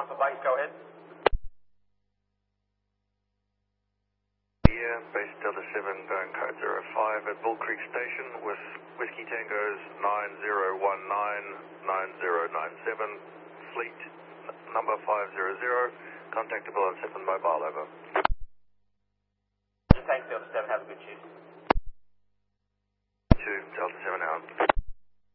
Alpha Base, go ahead. Yeah, base Delta 7 going code 05 at Bull Creek Station with Whiskey Tango's 90199097, fleet number 500, contactable on 7 mobile, over. Thanks, Delta 7, have a good shift.